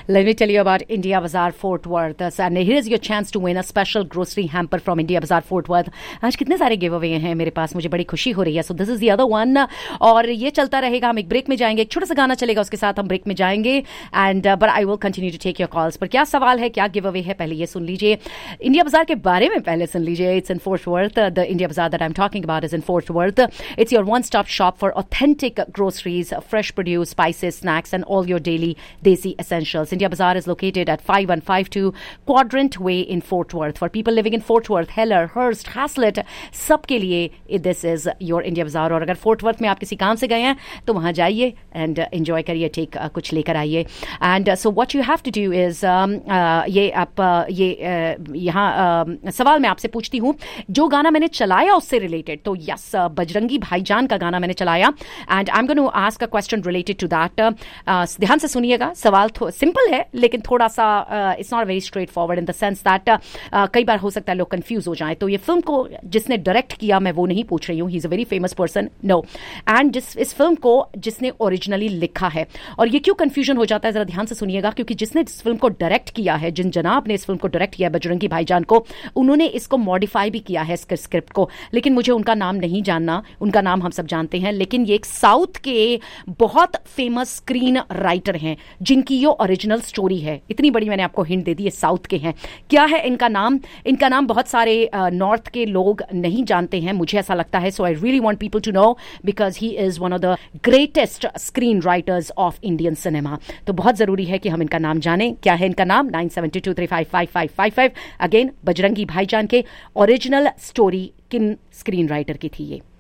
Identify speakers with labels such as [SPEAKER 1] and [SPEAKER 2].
[SPEAKER 1] Let me tell you about India Bazaar Fort Worth. And here's your chance to win a special grocery hamper from India Bazaar Fort Worth. आज कितने सारे give away हैं मेरे पास, मुझे बड़ी खुशी हो रही है. So this is the other one. और ये चलता रहेगा. हम एक ब्रेक में जाएंगे, एक छोटा सा गाना चलेगा, उसके साथ हम ब्रेक में जाएंगे. And but I will continue to take your calls. पर क्या सवाल है, क्या गिव अवे है, पहले ये सुन लीजिए. इंडिया बाजार के बारे में पहले सुन लीजिए. It's in Fort Worth. The India Bazaar that I'm talking about is in Fort Worth. It's your one-stop shop for authentic groceries, fresh produce, spices, snacks, and all your daily desi essentials. India Bazaar is located at 5152 Quadrant Way in Fort Worth. For people living in Fort Worth, Heller, Hearst, Haslett, सबके लिए this is your India Bazaar. और अगर Fort Worth में आप किसी काम से गए हैं तो वहाँ जाइए and enjoy करिए, take कुछ लेकर आइए. And so what you have to do is ये आप यहाँ सवाल मैं आपसे पूछती हूँ, जो गाना मैंने चलाया उससे रिलेटेड. तो यस, बजरंगी भाईजान का गाना मैंने चलाया and I'm going to ask a question related to that. ध्यान से सुनिएगा. सवाल सिंपल है लेकिन थोड़ा सा it's not very straightforward in the sense that कई बार हो सकता है लोग कंफ्यूज हो जाएं. तो ये फिल्म को जिसने डायरेक्ट किया मैं वो नहीं पूछ रही हूँ. He is a very famous person. No. And इस फिल्म को जिसने ओरिजिनली लिखा है. और ये क्यों कंफ्यूजन हो जाता है जरा ध्यान से सुनिएगा, क्योंकि जिसने इस फिल्म को डायरेक्ट किया है, जिन जनाब ने इस फिल्म को डायरेक्ट किया है बजरंगी भाईजान को, उन्होंने इसको मॉडिफाई भी किया है स्क्रिप्ट को. लेकिन मुझे उनका नाम नहीं जानना. उनका नाम हम सब जानते हैं, लेकिन ये एक साउथ के बहुत फेमस स्क्रीन राइटर हैं जिनकी ये ओरिजिनल स्टोरी है. इतनी बड़ी मैंने आपको हिंट दे दी, ये साउथ के हैं. क्या है इनका नाम? इनका नाम बहुत सारे नॉर्थ के लोग नहीं जानते हैं, मुझे ऐसा लगता है. सो I really want people to know because he is one of the greatest screen writers of Indian cinema. तो बहुत जरूरी है कि हम इनका नाम जानें. क्या है इनका नाम? 9722355555. अगेन, बजरंगी भाईजान के ओरिजिनल स्टोरी किन स्क्रीन राइटर की थी ये?